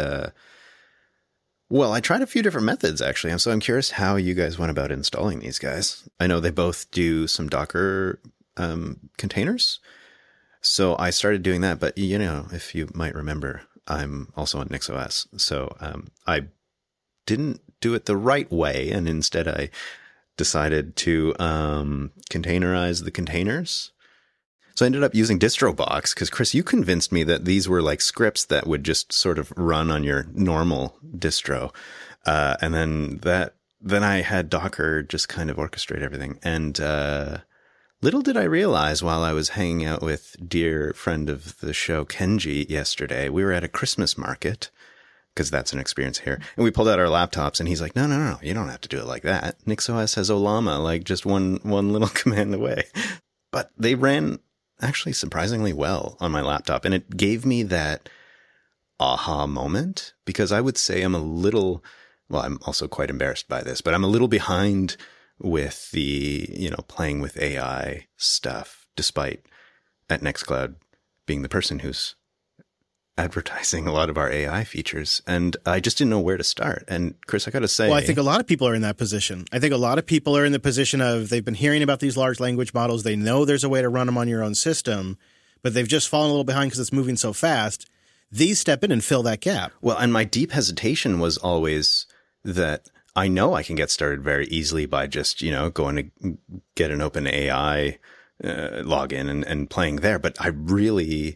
I tried a few different methods actually. So I'm curious how you guys went about installing these guys. I know they both do some Docker containers, so I started doing that. But if you might remember, I'm also on NixOS, so I didn't do it the right way, and instead I decided to containerize the containers. So I ended up using DistroBox because, Chris, you convinced me that these were like scripts that would just sort of run on your normal distro. And then I had Docker just kind of orchestrate everything. And little did I realize while I was hanging out with dear friend of the show, Kenji, yesterday, we were at a Christmas market, because that's an experience here. And we pulled out our laptops, and he's like, no, you don't have to do it like that. NixOS has Ollama, like just one little command away. But they ran actually surprisingly well on my laptop, and it gave me that aha moment, because I would say I'm I'm also quite embarrassed by this, but I'm a little behind with the, playing with AI stuff, despite at Nextcloud being the person who's advertising a lot of our AI features, and I just didn't know where to start. And Chris, I got to say, well, I think a lot of people are in that position. I think a lot of people are in the position of they've been hearing about these large language models. They know there's a way to run them on your own system, but they've just fallen a little behind because it's moving so fast. These step in and fill that gap. Well, and my deep hesitation was always that I know I can get started very easily by just, going to get an OpenAI login and playing there. But I really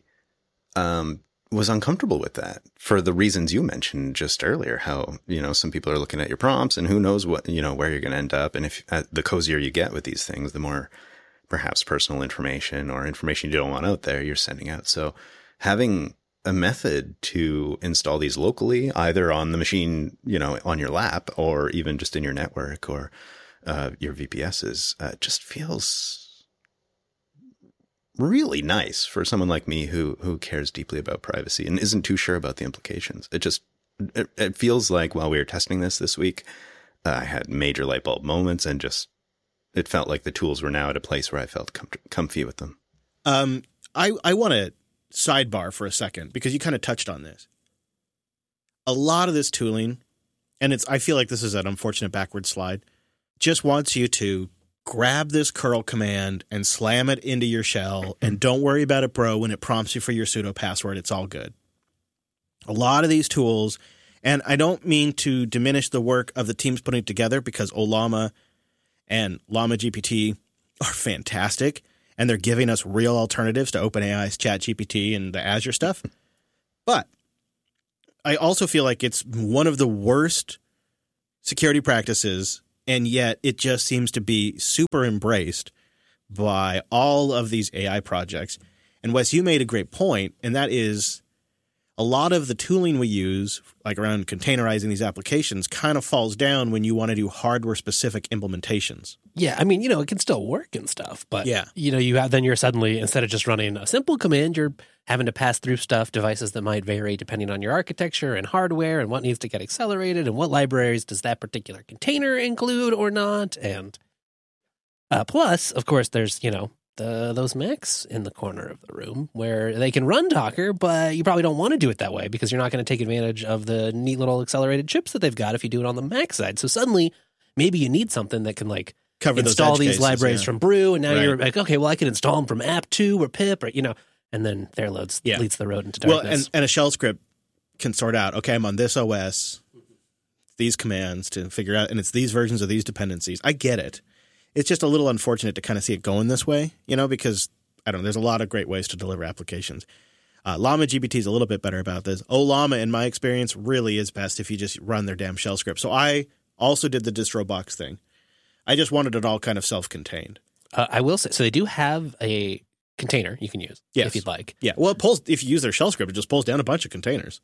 was uncomfortable with that for the reasons you mentioned just earlier, how, some people are looking at your prompts and who knows what, where you're going to end up. And if the cozier you get with these things, the more perhaps personal information or information you don't want out there, you're sending out. So having a method to install these locally, either on the machine, on your lap, or even just in your network or your VPSs, just feels really nice for someone like me who cares deeply about privacy and isn't too sure about the implications. It feels like while we were testing this week, I had major light bulb moments, and just it felt like the tools were now at a place where I felt comfy with them. I want to sidebar for a second because you kind of touched on this. A lot of this tooling, and I feel like this is an unfortunate backward slide, just wants you to grab this curl command and slam it into your shell, and don't worry about it, bro. When it prompts you for your sudo password, it's all good. A lot of these tools, and I don't mean to diminish the work of the teams putting it together, because Ollama and Llama GPT are fantastic, and they're giving us real alternatives to OpenAI's ChatGPT and the Azure stuff. But I also feel like it's one of the worst security practices, and yet it just seems to be super embraced by all of these AI projects. And Wes, you made a great point, and that is a lot of the tooling we use, like around containerizing these applications, kind of falls down when you want to do hardware-specific implementations. Yeah, I mean, it can still work and stuff, but you're suddenly, instead of just running a simple command, you're having to pass through devices that might vary depending on your architecture and hardware and what needs to get accelerated and what libraries does that particular container include or not. And plus, of course, there's, those Macs in the corner of the room where they can run Docker, but you probably don't want to do it that way because you're not going to take advantage of the neat little accelerated chips that they've got if you do it on the Mac side. So suddenly, maybe you need something that can cover install those edge these cases, libraries from Brew, and now you're like, okay, well, I can install them from app2 or pip, or and then there leads the road into darkness. Well, and a shell script can sort out, okay, I'm on this OS, these commands to figure out, and it's these versions of these dependencies. I get it. It's just a little unfortunate to kind of see it going this way, because, I don't know, there's a lot of great ways to deliver applications. Llama GPT is a little bit better about this. Ollama, in my experience, really is best if you just run their damn shell script. So I also did the distro box thing. I just wanted it all kind of self-contained. I will say, so they do have a container you can use if you'd like. Yeah, well, it pulls, if you use their shell script, it just pulls down a bunch of containers.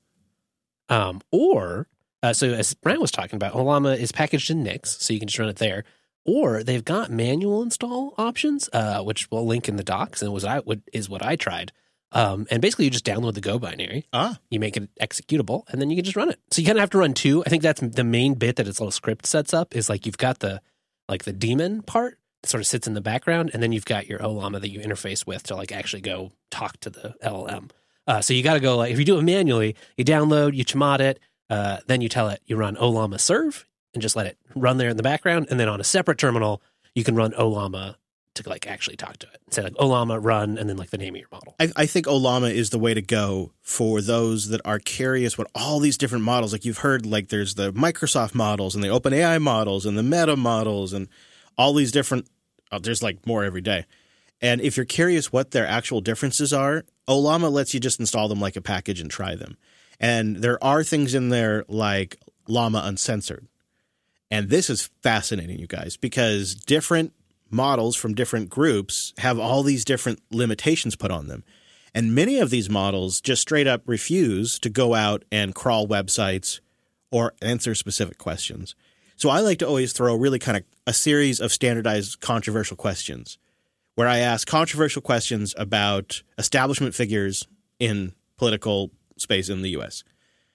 So as Brian was talking about, Ollama is packaged in Nix, so you can just run it there. Or they've got manual install options, which we'll link in the docs, and is what I tried. And basically, you just download the Go binary. You make it executable, and then you can just run it. So you kind of have to run two. I think that's the main bit that its little script sets up is you've got the daemon part that sort of sits in the background, and then you've got your Ollama that you interface with to actually go talk to the LLM. So you got to go if you do it manually, you download, you chmod it, then you tell it you run Ollama serve. And just let it run there in the background. And then on a separate terminal, you can run Ollama to actually talk to it. Say Ollama run and then the name of your model. I think Ollama is the way to go for those that are curious what all these different models, you've heard, there's the Microsoft models and the OpenAI models and the Meta models and all these different, there's more every day. And if you're curious what their actual differences are, Ollama lets you just install them like a package and try them. And there are things in there like Llama Uncensored. And this is fascinating, you guys, because different models from different groups have all these different limitations put on them. And many of these models just straight up refuse to go out and crawl websites or answer specific questions. So I like to always throw really kind of a series of standardized controversial questions where I ask controversial questions about establishment figures in political space in the U.S.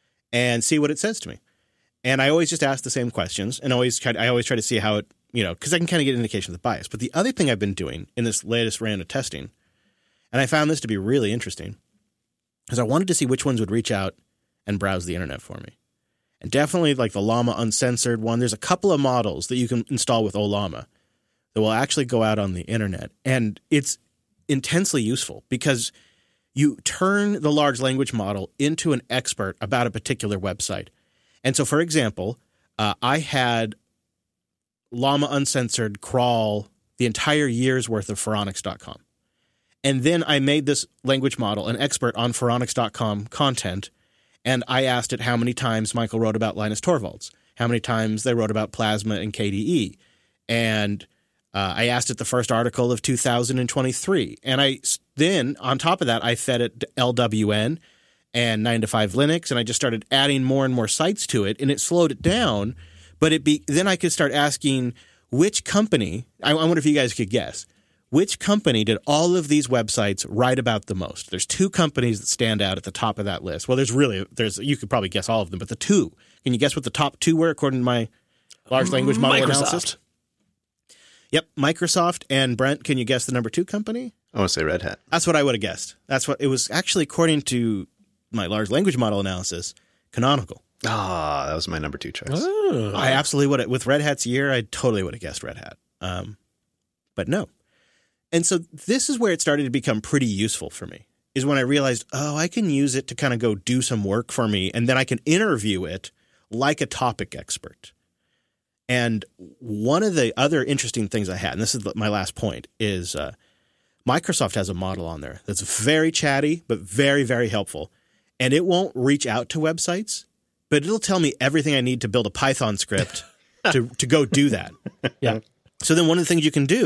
and see what it says to me. And I always just ask the same questions and I always try to see how it, because I can kind of get an indication of the bias. But the other thing I've been doing in this latest round of testing, and I found this to be really interesting, is I wanted to see which ones would reach out and browse the internet for me. And definitely the Llama Uncensored one, there's a couple of models that you can install with Ollama that will actually go out on the internet. And it's intensely useful because you turn the large language model into an expert about a particular website. And so, for example, I had Llama Uncensored crawl the entire year's worth of Phoronix.com. And then I made this language model an expert on Phoronix.com content, and I asked it how many times Michael wrote about Linus Torvalds, how many times they wrote about Plasma and KDE. And I asked it the first article of 2023. And then, on top of that, I fed it LWN and 9to5 Linux, and I just started adding more and more sites to it, and it slowed it down. But then I could start asking which company, I wonder if you guys could guess, which company did all of these websites write about the most? There's two companies that stand out at the top of that list. Well, you could probably guess all of them, but the two. Can you guess what the top two were according to my large language model analysis? Yep, Microsoft. And Brent, can you guess the number two company? I want to say Red Hat. That's what I would have guessed. That's what it was actually, according to my large language model analysis, Canonical. That was my number two choice. Oh. I absolutely would have. With Red Hat's year, I totally would have guessed Red Hat. But no. And so this is where it started to become pretty useful for me, is when I realized, I can use it to kind of go do some work for me, and then I can interview it like a topic expert. And one of the other interesting things I had, and this is my last point, is Microsoft has a model on there that's very chatty, but very, very helpful. And it won't reach out to websites, but it'll tell me everything I need to build a Python script to go do that. Yeah. So then one of the things you can do